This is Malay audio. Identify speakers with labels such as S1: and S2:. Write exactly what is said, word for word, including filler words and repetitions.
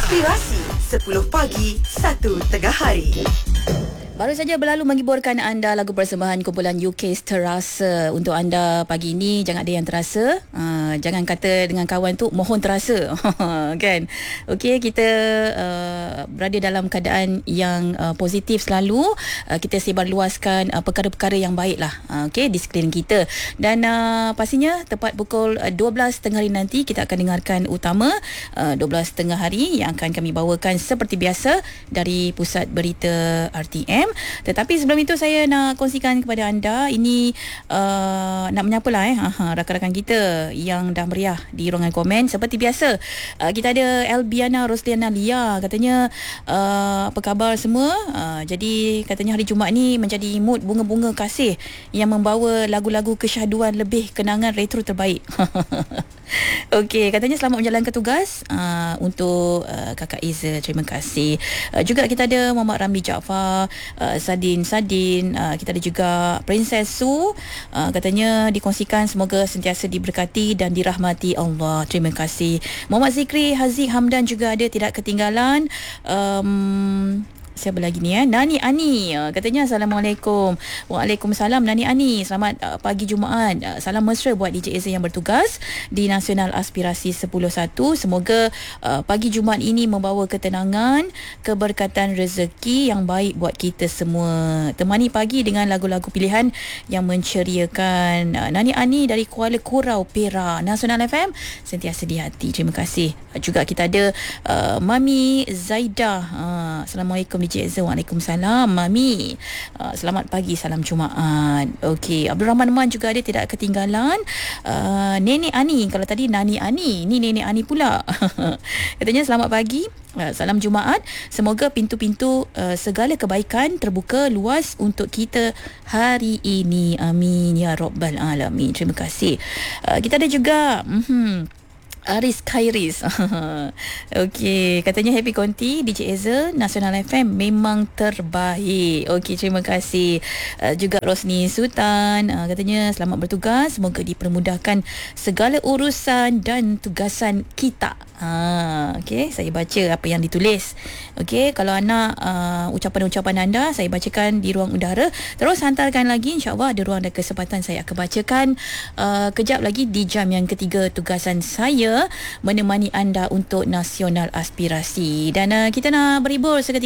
S1: Aspirasi sepuluh pagi, satu tengah hari.
S2: Baru saja berlalu menghiburkan anda lagu persembahan kumpulan U K Terasa. Untuk anda pagi ini, jangan ada yang terasa. Uh, jangan kata dengan kawan tu, mohon terasa. Kan? Okey, kita uh, berada dalam keadaan yang uh, positif selalu. Uh, kita sebarluaskan uh, perkara-perkara yang baik lah. Uh, Okey, di sekeliling kita. Dan uh, pastinya tepat pukul uh, dua belas tengah hari nanti, kita akan dengarkan utama uh, dua belas tengah hari yang akan kami bawakan seperti biasa dari Pusat Berita R T M. Tetapi sebelum itu saya nak kongsikan kepada anda, ini uh, nak menyapalah eh Aha, rakan-rakan kita yang dah meriah di ruangan komen. Seperti biasa, uh, kita ada Elbiana Rosliana Lia, katanya uh, apa khabar semua. Uh, jadi katanya hari Jumaat ni menjadi mood bunga-bunga kasih yang membawa lagu-lagu kesyahduan lebih kenangan retro terbaik. Okey, katanya selamat menjalankan tugas uh, untuk uh, Kakak Iza, terima kasih. Uh, juga kita ada Muhammad Ramli Jaafar, uh, Sadin Sadin, uh, kita ada juga Princess Su, uh, katanya dikongsikan semoga sentiasa diberkati dan dirahmati Allah. Terima kasih. Muhammad Zikri Haziq Hamdan juga ada, tidak ketinggalan. Um, Siapa lagi ni eh? Nani Ani. Uh, katanya Assalamualaikum. Waalaikumsalam Nani Ani. Selamat uh, pagi Jumaat. Uh, salam mesra buat D J Eza yang bertugas di Nasional Aspirasi sepuluh satu. Semoga uh, pagi Jumaat ini membawa ketenangan, keberkatan rezeki yang baik buat kita semua. Temani pagi dengan lagu-lagu pilihan yang menceriakan. Uh, Nani Ani dari Kuala Kurau, Perak. Nasional F M sentiasa di hati. Terima kasih. Uh, juga kita ada uh, Mami Zaidah. Uh, Assalamualaikum D J Eza. Waalaikumsalam Mami. Uh, selamat pagi, salam Jumaat. Okey, Abdul Rahman Man juga ada, tidak ketinggalan. Uh, Nenek Ani, kalau tadi Nani Ani, ni Nenek Ani pula. Katanya selamat pagi, uh, salam Jumaat. Semoga pintu-pintu uh, segala kebaikan terbuka luas untuk kita hari ini. Amin ya rabbal alamin. Terima kasih. Uh, kita ada juga mhm Aris Khairis. Okey, katanya happy konti D J Eza, Nasional F M memang terbaik. Okey, terima kasih. Uh, juga Rosni Sultan, uh, katanya selamat bertugas, semoga dipermudahkan segala urusan dan tugasan kita. Ha, okey, saya baca apa yang ditulis. Okey, kalau anak uh, ucapan-ucapan anda saya bacakan di ruang udara, terus hantarkan lagi, insya-Allah ada ruang dan kesempatan saya akan bacakan uh, kejap lagi di jam yang ketiga tugasan saya menemani anda untuk Nasional Aspirasi. Dan uh, kita nak berhibur seketika